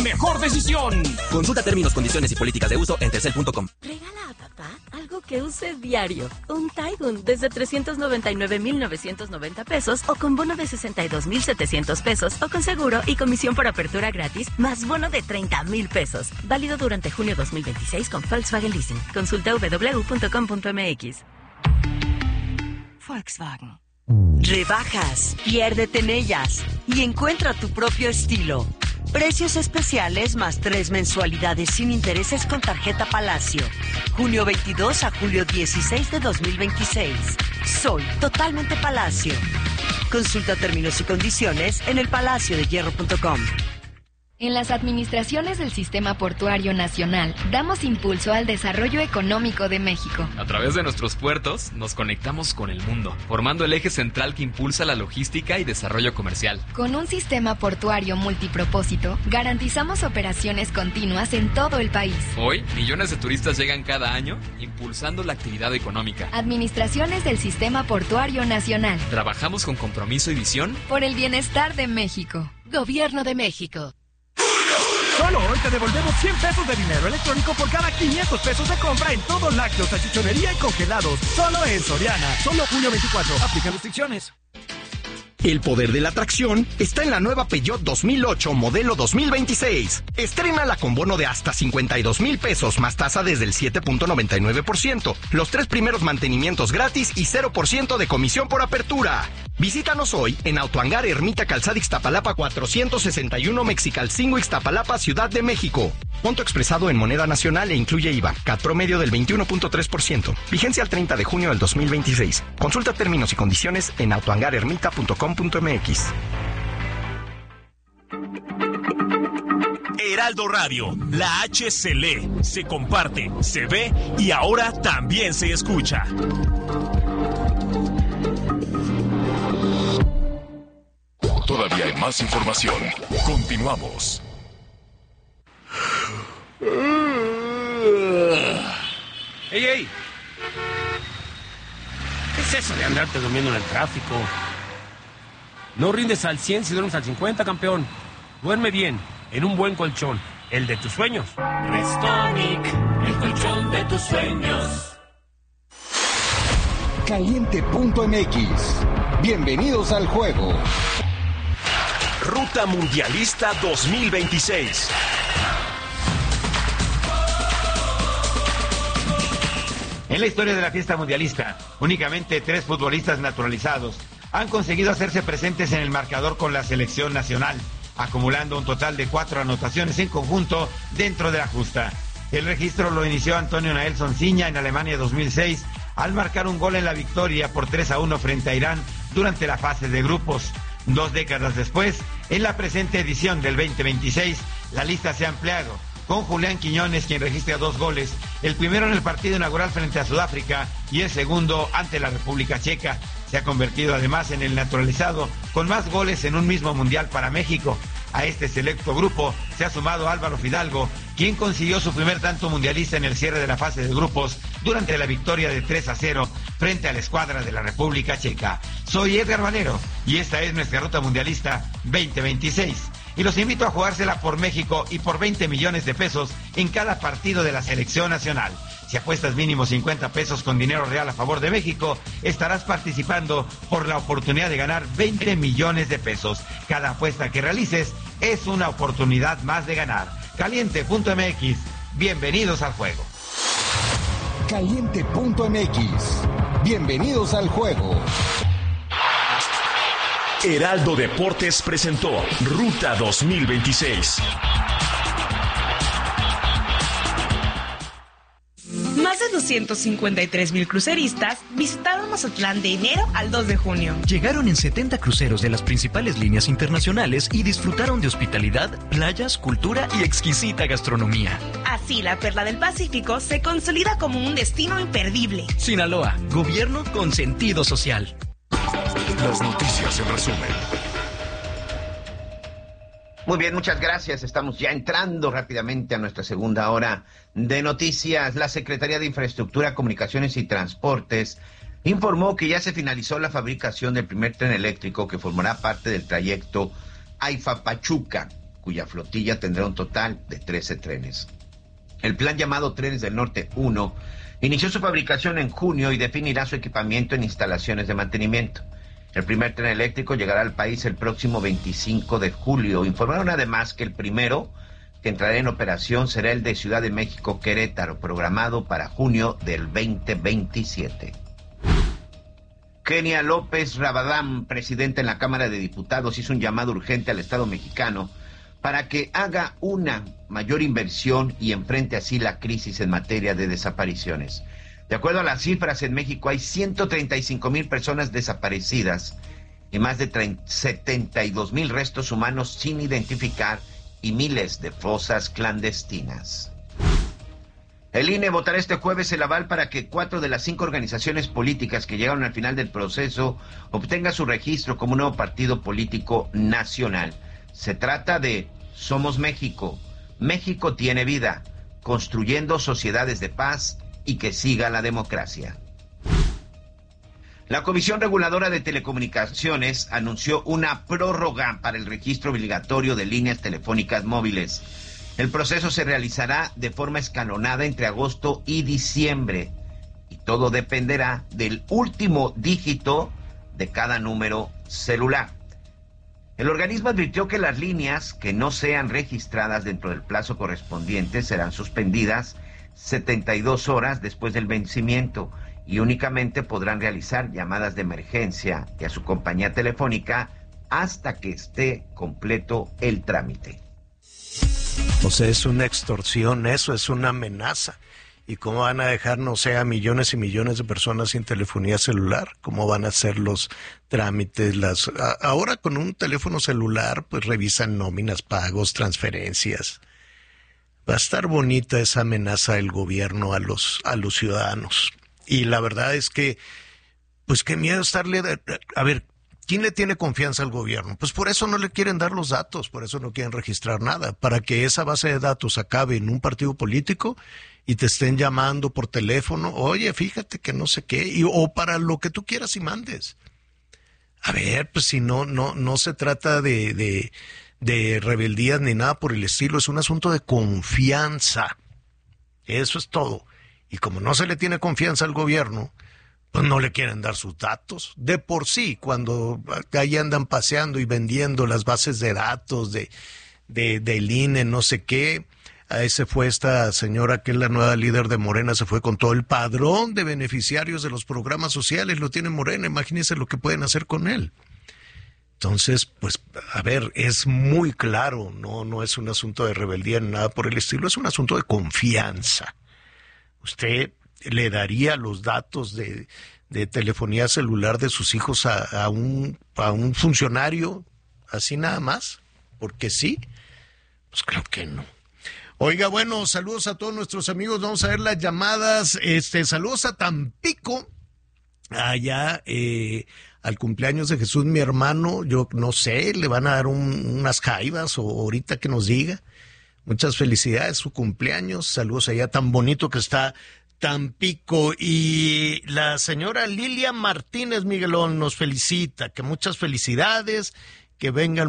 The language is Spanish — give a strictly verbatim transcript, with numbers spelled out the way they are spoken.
mejor decisión. Consulta términos, condiciones y políticas de uso en telcel punto com. Regala a papá algo que use diario. Un Taigun desde trescientos noventa y nueve mil novecientos noventa pesos o con bono de sesenta y dos mil setecientos pesos o con seguro y comisión por apertura gratis más bono de treinta mil pesos. Válido durante junio dos mil veintiséis con Volkswagen Leasing. Consulta doble u doble u doble u punto com punto m x. Volkswagen. Rebajas, piérdete en ellas y encuentra tu propio estilo. Precios especiales más tres mensualidades sin intereses con tarjeta Palacio. Junio veintidós a julio dieciséis de dos mil veintiséis. Soy totalmente Palacio. Consulta términos y condiciones en el palacio de hierro punto com. En las administraciones del Sistema Portuario Nacional, damos impulso al desarrollo económico de México. A través de nuestros puertos, nos conectamos con el mundo, formando el eje central que impulsa la logística y desarrollo comercial. Con un sistema portuario multipropósito, garantizamos operaciones continuas en todo el país. Hoy, millones de turistas llegan cada año, impulsando la actividad económica. Administraciones del Sistema Portuario Nacional. Trabajamos con compromiso y visión por el bienestar de México. Gobierno de México. Solo hoy te devolvemos cien pesos de dinero electrónico por cada quinientos pesos de compra en todo lácteos, salchichonería y congelados. Solo en Soriana. Solo junio veinticuatro. Aplican restricciones. El poder de la atracción está en la nueva Peugeot dos mil ocho modelo dos mil veintiséis. Estrénala con bono de hasta cincuenta y dos mil pesos más tasa desde el siete punto noventa y nueve por ciento. Los tres primeros mantenimientos gratis y cero por ciento de comisión por apertura. Visítanos hoy en Autohangar Ermita Calzada Ixtapalapa cuatrocientos sesenta y uno Mexicalcingo Ixtapalapa, Ciudad de México. Monto expresado en moneda nacional e incluye I V A. C A T promedio del veintiuno punto tres por ciento. Vigencia al treinta de junio del dos mil veintiséis. Consulta términos y condiciones en autohangar ermita punto com punto m x. Heraldo Radio, la H se lee, se comparte, se ve y ahora también se escucha. Todavía hay más información. Continuamos. ¡Ey, ey! ¿Qué es eso de andarte durmiendo en el tráfico? No rindes al cien si duermes al cincuenta, campeón. Duerme bien, en un buen colchón, el de tus sueños. Restonic, el colchón de tus sueños. Caliente punto m x. Bienvenidos al juego. Ruta Mundialista dos mil veintiséis. En la historia de la fiesta mundialista, únicamente tres futbolistas naturalizados han conseguido hacerse presentes en el marcador con la selección nacional, acumulando un total de cuatro anotaciones en conjunto dentro de la justa. El registro lo inició Antonio Naelson Ciña en Alemania dos mil seis, al marcar un gol en la victoria por tres a uno frente a Irán durante la fase de grupos. Dos décadas después, en la presente edición del veinte veintiséis, la lista se ha ampliado, con Julián Quiñones, quien registra dos goles, el primero en el partido inaugural frente a Sudáfrica y el segundo ante la República Checa. Se ha convertido además en el naturalizado con más goles en un mismo mundial para México. A este selecto grupo se ha sumado Álvaro Fidalgo, quien consiguió su primer tanto mundialista en el cierre de la fase de grupos durante la victoria de tres a cero frente a la escuadra de la República Checa. Soy Edgar Valero y esta es nuestra Ruta Mundialista veinte veintiséis. Y los invito a jugársela por México y por veinte millones de pesos en cada partido de la selección nacional. Si apuestas mínimo cincuenta pesos con dinero real a favor de México, estarás participando por la oportunidad de ganar veinte millones de pesos. Cada apuesta que realices es una oportunidad más de ganar. Caliente punto m x. Bienvenidos al juego. Caliente punto m x. Bienvenidos al juego. Heraldo Deportes presentó Ruta dos mil veintiséis. Más de doscientos cincuenta y tres mil cruceristas visitaron Mazatlán de enero al dos de junio. Llegaron en setenta cruceros de las principales líneas internacionales y disfrutaron de hospitalidad, playas, cultura y exquisita gastronomía. Así, la Perla del Pacífico se consolida como un destino imperdible. Sinaloa, gobierno con sentido social. Las noticias en resumen. Muy bien, muchas gracias. Estamos ya entrando rápidamente a nuestra segunda hora de noticias. La Secretaría de Infraestructura, Comunicaciones y Transportes informó que ya se finalizó la fabricación del primer tren eléctrico que formará parte del trayecto AIFA Pachuca, cuya flotilla tendrá un total de trece trenes. El plan llamado Trenes del Norte uno inició su fabricación en junio y definirá su equipamiento en instalaciones de mantenimiento. El primer tren eléctrico llegará al país el próximo veinticinco de julio. Informaron además que el primero que entrará en operación será el de Ciudad de México Querétaro, programado para junio del veinte veintisiete. Kenia López Rabadán, presidenta en la Cámara de Diputados, hizo un llamado urgente al Estado mexicano para que haga una mayor inversión y enfrente así la crisis en materia de desapariciones. De acuerdo a las cifras, en México hay ciento treinta y cinco mil personas desaparecidas y más de setenta y dos mil restos humanos sin identificar y miles de fosas clandestinas. El I N E votará este jueves el aval para que cuatro de las cinco organizaciones políticas que llegaron al final del proceso obtengan su registro como un nuevo partido político nacional. Se trata de Somos México, México tiene vida, Construyendo Sociedades de Paz y que siga la democracia. La Comisión Reguladora de Telecomunicaciones anunció una prórroga para el registro obligatorio de líneas telefónicas móviles. El proceso se realizará de forma escalonada entre agosto y diciembre y todo dependerá del último dígito de cada número celular. El organismo advirtió que las líneas que no sean registradas dentro del plazo correspondiente serán suspendidas setenta y dos horas después del vencimiento y únicamente podrán realizar llamadas de emergencia y a su compañía telefónica hasta que esté completo el trámite. O sea, es una extorsión, eso es una amenaza. ¿Y cómo van a dejar, no sé, a millones y millones de personas sin telefonía celular? ¿Cómo van a hacer los trámites? Las a, ahora con un teléfono celular, pues revisan nóminas, pagos, transferencias. Va a estar bonita esa amenaza del gobierno a los, a los ciudadanos. Y la verdad es que, pues qué miedo estarle... A ver, ¿quién le tiene confianza al gobierno? Pues por eso no le quieren dar los datos, por eso no quieren registrar nada. Para que esa base de datos acabe en un partido político y te estén llamando por teléfono, oye, fíjate que no sé qué, y, o para lo que tú quieras y mandes. A ver, pues si no, no, no se trata de, de, de rebeldías ni nada por el estilo, es un asunto de confianza. Eso es todo. Y como no se le tiene confianza al gobierno, pues no le quieren dar sus datos. De por sí, cuando ahí andan paseando y vendiendo las bases de datos de, de, del I N E, no sé qué, ahí se fue esta señora que es la nueva líder de Morena, se fue con todo el padrón de beneficiarios de los programas sociales, lo tiene Morena, imagínense lo que pueden hacer con él. Entonces, pues, a ver, es muy claro, no, no es un asunto de rebeldía ni nada por el estilo, es un asunto de confianza. Usted le daría los datos de, de telefonía celular de sus hijos a, a, un, a un funcionario, así nada más, porque sí, pues creo que no. Oiga, bueno, saludos a todos nuestros amigos, vamos a ver las llamadas, este, saludos a Tampico, allá eh, al cumpleaños de Jesús, mi hermano, yo no sé, le van a dar un, unas jaivas o ahorita que nos diga. Muchas felicidades, su cumpleaños, saludos allá, tan bonito que está Tampico. Y la señora Lilia Martínez Miguelón nos felicita, que muchas felicidades, que vengan